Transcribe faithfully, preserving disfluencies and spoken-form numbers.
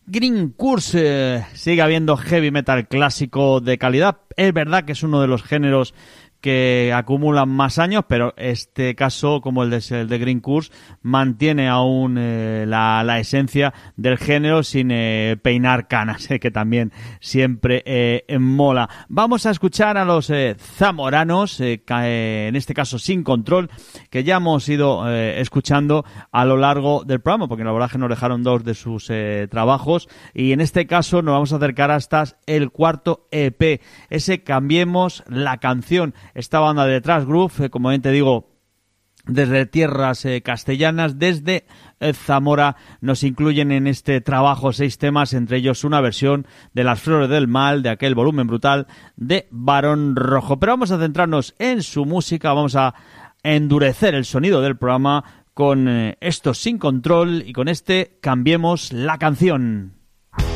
Green Curse, eh, sigue habiendo heavy metal clásico de calidad. Es verdad que es uno de los géneros que acumulan más años, pero este caso, como el de, el de Green Curse, mantiene aún eh, la, la esencia del género sin eh, peinar canas, eh, que también siempre eh, mola. Vamos a escuchar a los eh, zamoranos, eh, en este caso Sin Control, que ya hemos ido eh, escuchando a lo largo del programa, porque la verdad que nos dejaron dos de sus eh, trabajos, y en este caso nos vamos a acercar hasta el cuarto E P, ese Cambiemos la Canción. Esta banda de Thrash Groove, eh, como bien te digo, desde tierras eh, castellanas, desde eh, Zamora, nos incluyen en este trabajo seis temas, entre ellos una versión de Las Flores del Mal, de aquel volumen brutal de Barón Rojo. Pero vamos a centrarnos en su música, vamos a endurecer el sonido del programa con eh, estos Sin Control y con este Cambiemos la Canción.